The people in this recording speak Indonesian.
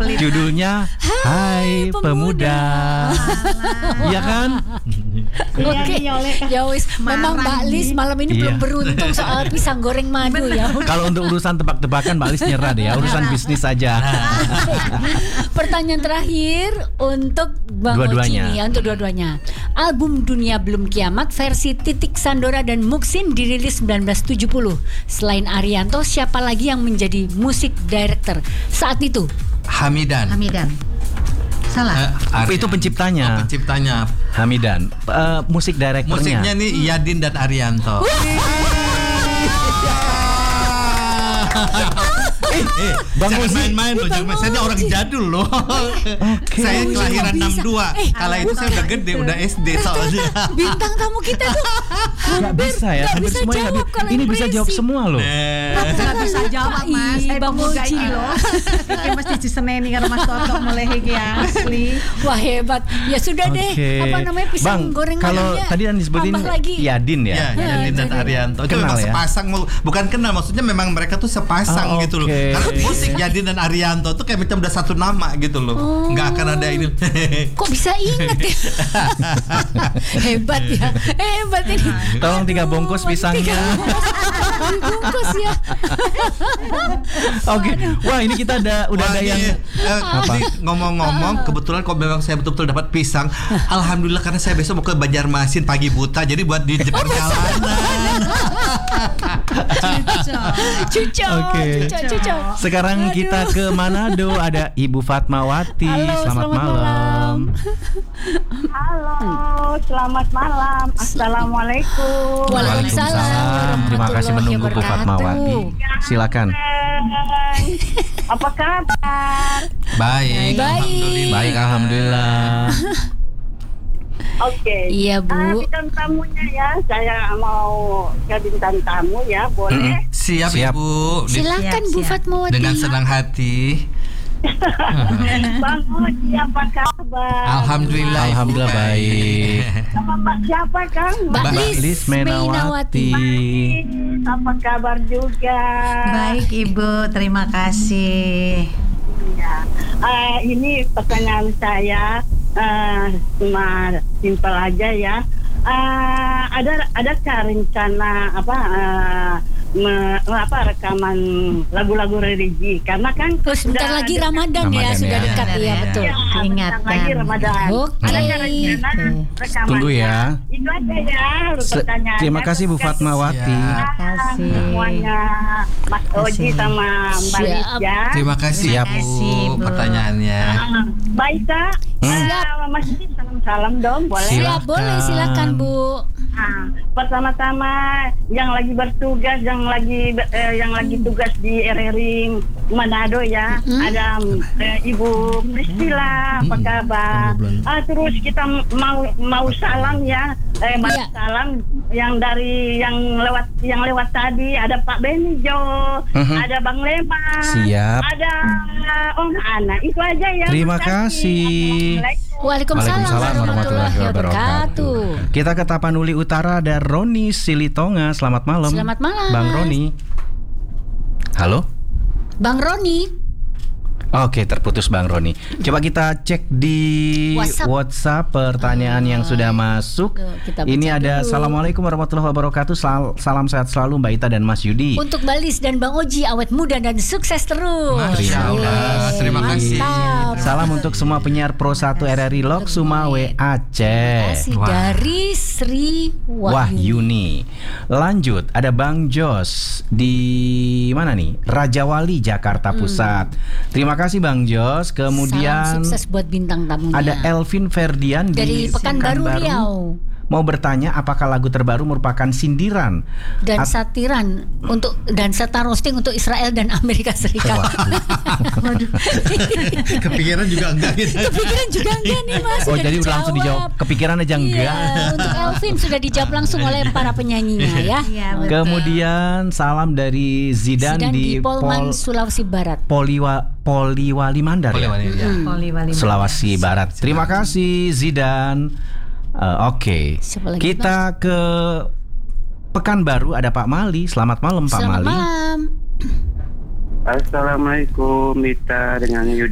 Judulnya Hai Pemuda. Iya kan? Oke, ya wis. Memang Mbak Lis malam ini belum beruntung soal pisang goreng madu ya. Kalau untuk urusan tebak-tebakan Mbak Lis nyerah deh ya, urusan bisnis saja. Pertanyaan terakhir untuk Bang Oji nih, untuk dua-duanya. Album Dunia Belum Kiamat versi Titik Sandora dan Muksin dirilis 1970. Selain Arianto, siapa lagi yang menjadi musik director saat itu? Hamidan. Salah. Itu penciptanya. Penciptanya. Hamidan. Musik direkturnya. Musiknya nih Yadin dan Arianto. Bang jangan Ozi. main-main loh, jangan main. Saya ini orang jadul loh. Saya kelahiran 62. Kala itu saya udah gede, udah SD soalnya. Bintang tamu kita tuh Nggak bisa ya, hampir bisa semuanya jawab kalau ini bisa jawab semua loh. Nggak bisa jawab Mas. Bang Oji loh. Iki mesti diseneni karo Mas Toto mulai iki asli. Wah hebat. Ya sudah deh. Apa namanya pisang Bang, goreng kalau madunya, tadi yang disebutin tambah lagi. Yadin ya. Ya, Yadin dan Arianto. Itu Kenal memang ya? sepasang, bukan kenal, maksudnya memang mereka tuh sepasang gitu loh. Karena musik Yadin dan Arianto tuh kayak macam udah satu nama gitu loh. Nggak akan ada ini. Kok bisa ingat ya? Hebat ya. Hebat ini. Tolong 3 bungkus pisangnya. 3 bungkus ya. Oke. Wah, ini kita udah ada yang ngomong-ngomong, kebetulan kalau memang saya betul-betul dapat pisang, alhamdulillah, karena saya besok mau ke Banjarmasin pagi buta, jadi buat di perjalanan. Cucok. Sekarang kita ke Manado, ada Ibu Fatmawati. Halo, selamat malam. Halo, selamat malam. Assalamualaikum. Waalaikumsalam. Terima kasih menunggu Bu Fatmawati. Silakan. Apa kabar? Baik. Baik, alhamdulillah. Oke. Iya, Bu. Bintang tamunya ya, saya mau ke bintang tamu ya, boleh? Siap, Siap. Ibu. Silakan Bu Fatmawati. Dengan senang hati. Bang Oji, apa kabar? Alhamdulillah baik. Sama Mbak siapa Kang? Mbak Lis Lis Menawati. Apa kabar juga? Baik Ibu, terima kasih. Ya. Ini pertanyaan saya cuma simpel aja ya. Adakah rencana rekaman lagu-lagu religi, karena kan sebentar lagi Ramadan ya, sudah dekat ya, betul. Ingatkan. lagi Ramadan. Oke. Adakah rencana rekaman? Tunggu ya. Itu aja ya pertanyaannya. Terima kasih Bu Fatmawati. Terima kasih. Semuanya Mas Oji sama Mbak Lis ya. Terima kasih ya Bu Bu. pertanyaannya. Baik Kak. Mas Lis, salam dong, boleh? Siap, boleh, silakan Bu. Pertama-tama yang lagi bertugas, yang lagi tugas di RRI Manado ya, ada Ibu Priscilla, apa kabar? Terus kita mau salam ya, salam yang lewat tadi, ada Pak Benijo, ada Bang Lema, Siap. ada Om Ana, itu aja ya. Terima kasih. Waalaikumsalam warahmatullahi wabarakatuh. Kita ke Tapanuli Utara, ada Roni Silitonga. Selamat malam. Selamat malam, Bang Mas. Roni. Halo? Bang Roni. Oke, terputus Bang Roni. Coba kita cek di WhatsApp pertanyaan yang sudah masuk. Ini ada dulu. Assalamualaikum warahmatullahi wabarakatuh. Salam sehat selalu Mbak Ita dan Mas Yudi. Untuk Mbak Lis dan Bang Oji, awet muda dan sukses terus. Masya Allah, terima kasih. Salam untuk semua penyiar Pro 1 RRI Lok Sumawe Aceh. Dari Sri Wahyuni. Lanjut, ada Bang Jos di mana nih? Raja Wali, Jakarta Pusat. Terima kasih Bang Jos. Kemudian salam sukses buat bintang tamunya. ada Elvin Ferdian dari Pekanbaru Riau. Mau bertanya apakah lagu terbaru merupakan sindiran dan satiran untuk dan serta roasting untuk Israel dan Amerika Serikat. Waduh. Kepikiran juga enggak gitu. Kepikiran juga enggak nih Mas. Oh, jadi udah langsung dijawab. Kepikiran aja enggak. Iya, untuk Elvin sudah dijawab langsung oleh para penyanyinya ya. Iya, Kemudian salam dari Zidan di Polman, Sulawesi Barat. Poliwali Mandar ya? Sulawesi Barat. Terima kasih Zidan. Oke. Kita ke Pekanbaru, ada Pak Mali. Selamat malam Pak Mali. Selamat malam. Assalamualaikum Mita dengan Yudi.